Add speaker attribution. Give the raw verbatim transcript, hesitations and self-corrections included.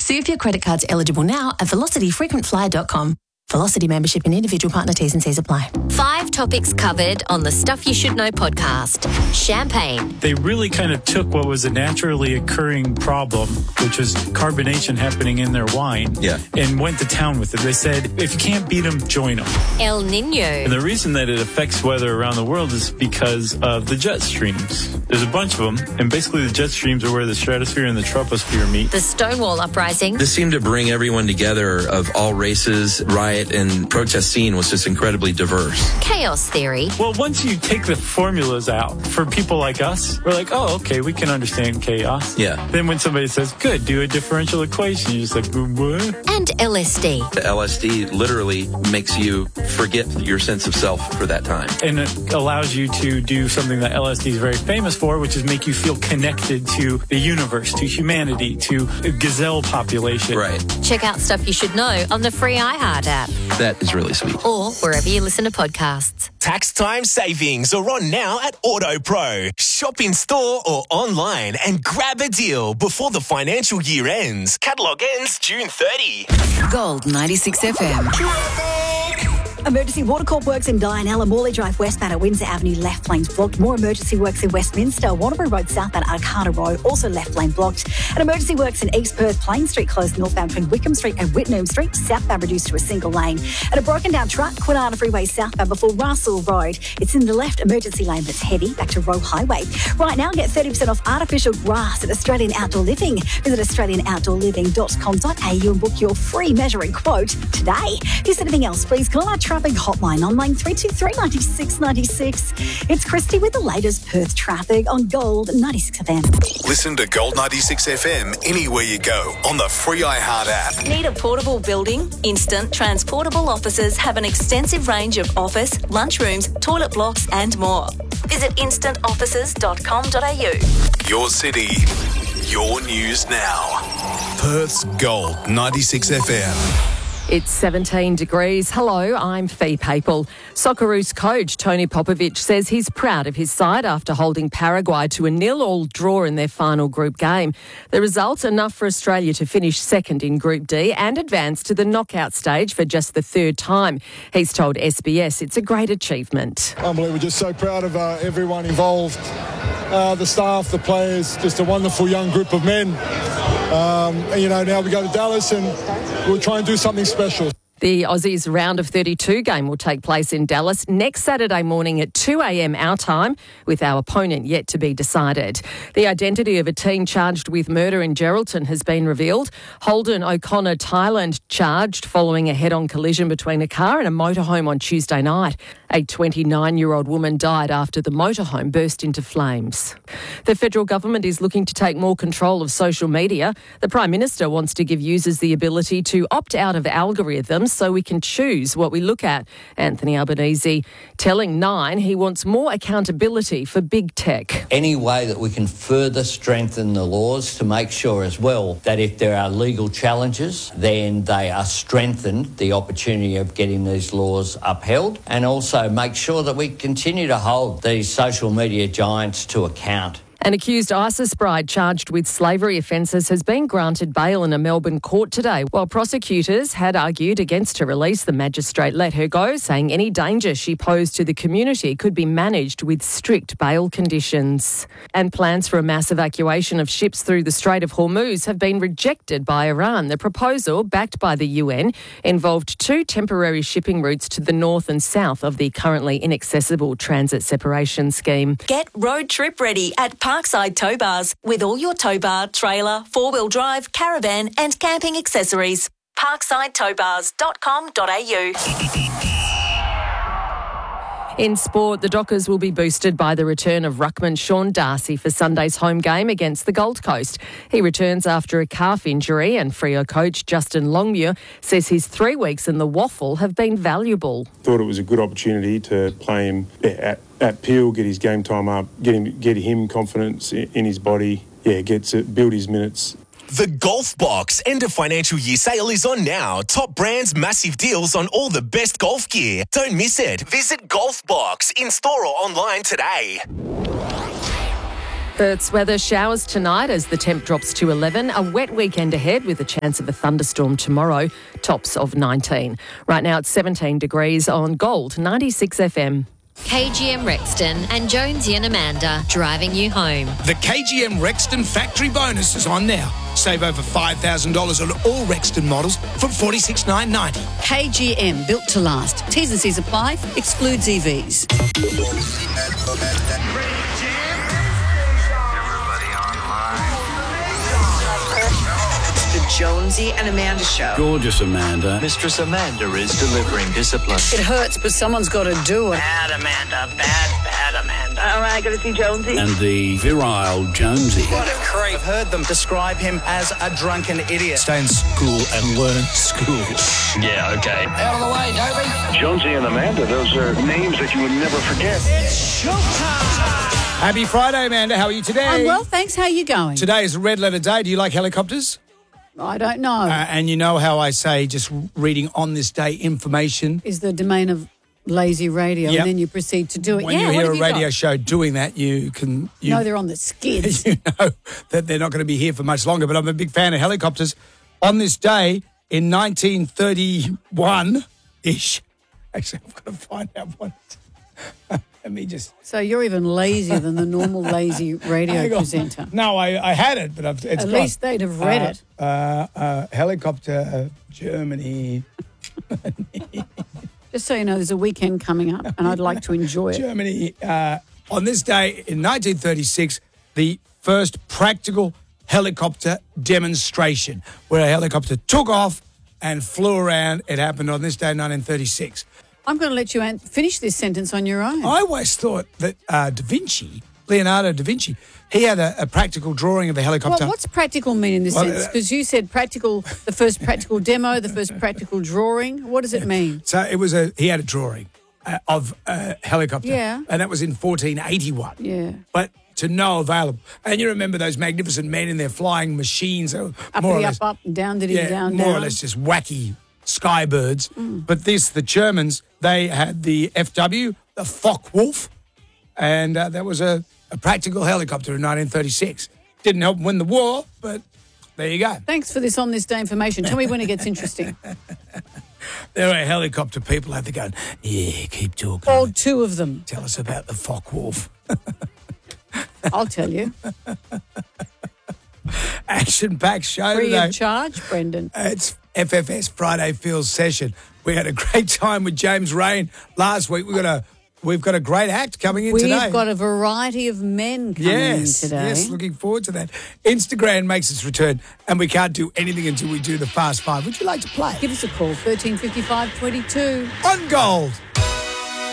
Speaker 1: See if your credit card's eligible now at velocity frequent flyer dot com. Velocity membership and individual partner T's and C's apply.
Speaker 2: Five topics covered on the Stuff You Should Know podcast. Champagne.
Speaker 3: They really kind of took what was a naturally occurring problem, which was carbonation happening in their wine,
Speaker 4: yeah.
Speaker 3: and went to town with it. They said, if you can't beat them, join them.
Speaker 2: El Nino.
Speaker 3: And the reason that it affects weather around the world is because of the jet streams. There's a bunch of them, and basically the jet streams are where the stratosphere and the troposphere meet.
Speaker 2: The Stonewall Uprising.
Speaker 4: This seemed to bring everyone together of all races. Riot and protest scene was just incredibly diverse.
Speaker 2: Chaos theory.
Speaker 3: Well, once you take the formulas out for people like us, we're like, oh, okay, we can understand chaos.
Speaker 4: Yeah.
Speaker 3: Then when somebody says, good, do a differential equation, you're just like, what?
Speaker 2: And L S D.
Speaker 4: The L S D literally makes you forget your sense of self for that time.
Speaker 3: And it allows you to do something that L S D is very famous for, which is make you feel connected to the universe, to humanity, to a gazelle population.
Speaker 4: Right.
Speaker 2: Check out Stuff You Should Know on the free iHeart app.
Speaker 4: That is really sweet.
Speaker 2: Or wherever you listen to podcasts.
Speaker 5: Tax time savings are on now at AutoPro. Shop in store or online and grab a deal before the financial year ends. Catalogue ends June thirtieth.
Speaker 6: Gold ninety-six F M.
Speaker 7: Emergency water corp works in Dianella, Morley Drive westbound at Windsor Avenue, left lanes blocked. More emergency works in Westminster, Warrnambool Road southbound at Arcata Road, also left lane blocked. And emergency works in East Perth, Plain Street closed northbound between Wickham Street and Whitnam Street, southbound reduced to a single lane. And a broken down truck, Kwinana Freeway southbound before Russell Road. It's in the left emergency lane, but it's heavy back to Roe Highway. Right now, get thirty percent off artificial grass at Australian Outdoor Living. Visit australian outdoor living dot com dot a u and book your free measuring quote today. If there's anything else, please call our traffic hotline on line three two three, nine six nine six. It's Christy with the latest Perth traffic on Gold ninety-six F M.
Speaker 8: Listen to Gold ninety-six F M anywhere you go on the free iHeart app.
Speaker 9: Need a portable building? Instant Transportable Offices have an extensive range of office, lunchrooms, toilet blocks and more. Visit instant offices dot com dot a u.
Speaker 8: Your city, your news now. Perth's Gold ninety-six F M.
Speaker 10: It's seventeen degrees. Hello, I'm Fee Papel. Socceroos coach Tony Popovic says he's proud of his side after holding Paraguay to a nil-all draw in their final group game. The result enough for Australia to finish second in Group D and advance to the knockout stage for just the third time. He's told S B S it's a great achievement.
Speaker 11: Unbelievable. Just so proud of uh, everyone involved, uh, the staff, the players, just a wonderful young group of men. Um, and, you know, now we go to Dallas and we'll try and do something special.
Speaker 10: The Aussies round of thirty-two game will take place in Dallas next Saturday morning at two a m our time, with our opponent yet to be decided. The identity of a teen charged with murder in Geraldton has been revealed. Holden O'Connor Thailand charged following a head-on collision between a car and a motorhome on Tuesday night. A twenty-nine-year-old woman died after the motorhome burst into flames. The federal government is looking to take more control of social media. The Prime Minister wants to give users the ability to opt out of algorithms so we can choose what we look at. Anthony Albanese telling Nine he wants more accountability for big tech.
Speaker 12: Any way that we can further strengthen the laws to make sure as well that if there are legal challenges, then they are strengthened, the opportunity of getting these laws upheld, and also make sure that we continue to hold these social media giants to account.
Speaker 10: An accused ISIS bride charged with slavery offences has been granted bail in a Melbourne court today. While prosecutors had argued against her release, the magistrate let her go, saying any danger she posed to the community could be managed with strict bail conditions. And plans for a mass evacuation of ships through the Strait of Hormuz have been rejected by Iran. The proposal, backed by the U N, involved two temporary shipping routes to the north and south of the currently inaccessible transit separation scheme.
Speaker 9: Get road trip ready at Parkside Tow Bars with all your tow bar, trailer, four-wheel drive, caravan and camping accessories. parkside tow bars dot com dot a u.
Speaker 10: In sport, the Dockers will be boosted by the return of ruckman Sean Darcy for Sunday's home game against the Gold Coast. He returns after a calf injury, and Freo coach Justin Longmuir says his three weeks in the waffle have been valuable.
Speaker 13: Thought it was a good opportunity to play him at at Peel, get his game time up, get him get him confidence in his body. Yeah, gets it, build his minutes.
Speaker 5: The Golf Box end of financial year sale is on now. Top brands, massive deals on all the best golf gear. Don't miss it. Visit Golf Box in store or online today.
Speaker 10: Perth's weather, showers tonight as the temp drops to eleven. A wet weekend ahead with a chance of a thunderstorm tomorrow. Tops of nineteen. Right now it's seventeen degrees on Gold ninety-six F M.
Speaker 2: K G M Rexton and Jonesy and Amanda driving you home.
Speaker 6: The K G M Rexton factory bonus is on now. Save over five thousand dollars on all Rexton models from forty-six thousand nine hundred ninety dollars.
Speaker 14: K G M, built to last. T's and C's apply. Excludes E Vs.
Speaker 15: The Jonesy and Amanda Show.
Speaker 16: Gorgeous Amanda.
Speaker 17: Mistress Amanda is delivering discipline.
Speaker 14: It hurts, but someone's got to do it.
Speaker 15: Bad Amanda, bad, bad Amanda. All right, got to see Jonesy.
Speaker 16: And the virile Jonesy.
Speaker 15: What a creep.
Speaker 18: I've heard them describe him as a drunken idiot.
Speaker 6: Stay in school and learn school.
Speaker 17: Yeah, okay.
Speaker 15: Out of the way, Toby.
Speaker 19: Jonesy and Amanda, those are names that you would never forget.
Speaker 15: It's showtime.
Speaker 6: Happy Friday, Amanda. How are you today?
Speaker 14: I'm well, thanks. How are you going?
Speaker 6: Today is a red letter day. Do you like helicopters?
Speaker 14: I don't know.
Speaker 6: Uh, and you know how I say just reading on this day information
Speaker 14: is the domain of lazy radio,
Speaker 6: yep.
Speaker 14: and then you proceed to do it.
Speaker 6: When
Speaker 14: yeah,
Speaker 6: you hear
Speaker 14: what
Speaker 6: a
Speaker 14: you
Speaker 6: radio
Speaker 14: got?
Speaker 6: show doing that, you can... You
Speaker 14: know they're on the skids.
Speaker 6: You know that they're not going to be here for much longer, but I'm a big fan of helicopters. On this day in nineteen thirty-one-ish... Actually, I've got to find out what... Let me just...
Speaker 14: So you're even lazier than the normal lazy radio presenter.
Speaker 6: No, I, I had it, but I've, it's
Speaker 14: At
Speaker 6: gone.
Speaker 14: least they'd have read
Speaker 6: uh,
Speaker 14: it.
Speaker 6: Uh, uh, helicopter, uh, Germany.
Speaker 14: Just so you know, there's a weekend coming up, and I'd like to enjoy it.
Speaker 6: Germany, uh, on this day in nineteen thirty-six, the first practical helicopter demonstration, where a helicopter took off and flew around. It happened on this day in nineteen thirty-six.
Speaker 14: I'm going to let you an- finish this sentence on your own.
Speaker 6: I always thought that uh, Da Vinci, Leonardo da Vinci, he had a, a practical drawing of a helicopter.
Speaker 14: Well, what's practical mean in this
Speaker 6: Well,
Speaker 14: sense? Because you said practical, the first practical demo, the first practical drawing. What does it mean?
Speaker 6: So it was a, he had a drawing uh, of a helicopter.
Speaker 14: Yeah.
Speaker 6: And that was in fourteen eighty-one.
Speaker 14: Yeah.
Speaker 6: But to no available. And you remember those magnificent men in their flying machines. Up,
Speaker 14: more or less, up, up, down, diddy,
Speaker 6: yeah,
Speaker 14: down,
Speaker 6: more
Speaker 14: down.
Speaker 6: or less just wacky skybirds.
Speaker 14: Mm.
Speaker 6: But this, the Germans, they had the F W, the Focke-Wulf, and uh, that was a, a practical helicopter in nineteen thirty-six. Didn't help win the war, but there you go.
Speaker 14: Thanks for this on this day information. Tell me when it gets interesting.
Speaker 6: There are helicopter people out there going, yeah, keep talking.
Speaker 14: All two of them.
Speaker 6: Tell us about the Focke-Wulf.
Speaker 14: I'll tell you.
Speaker 6: Action-packed show
Speaker 14: Free
Speaker 6: today.
Speaker 14: of charge, Brendan.
Speaker 6: It's F F S Friday Fields session. We had a great time with James Rain last week. We've got a we've got a great act coming in
Speaker 14: We've
Speaker 6: today.
Speaker 14: We've got a variety of men coming
Speaker 6: yes,
Speaker 14: in today.
Speaker 6: Yes, looking forward to that. Instagram makes its return, and we can't do anything until we do the Fast Five. Would you like to play?
Speaker 14: Give us a call, thirteen fifty-five twenty-two.
Speaker 6: On Gold.